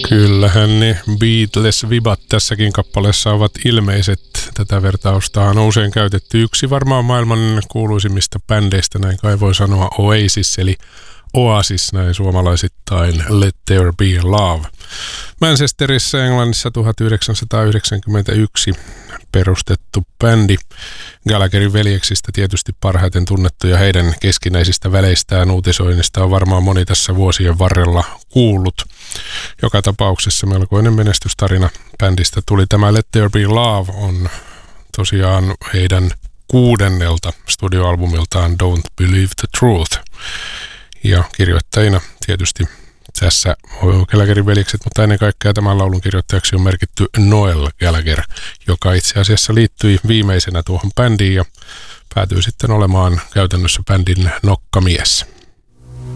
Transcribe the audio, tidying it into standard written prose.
Kyllähän ne Beatles-vibat tässäkin kappaleessa ovat ilmeiset. Tätä vertaustahan on usein käytetty. Yksi varmaan maailman kuuluisimmista bändeistä, näin kai voi sanoa, Oasis, eli Oasis näin suomalaisittain, Let There Be Love. Manchesterissa Englannissa 1991 perustettu bändi. Gallagherin veljeksistä tietysti parhaiten tunnettuja heidän keskinäisistä väleistään uutisoinnista on varmaan moni tässä vuosien varrella kuullut. Joka tapauksessa melkoinen menestystarina bändistä tuli. Tämä Let There Be Love on tosiaan heidän 6. studioalbumiltaan Don't Believe the Truth. Ja kirjoittajina tietysti tässä Gallagherin veljekset, mutta ennen kaikkea tämän laulun kirjoittajaksi on merkitty Noel Gallagher, joka itse asiassa liittyi viimeisenä tuohon bändiin ja päätyi sitten olemaan käytännössä bändin nokkamies.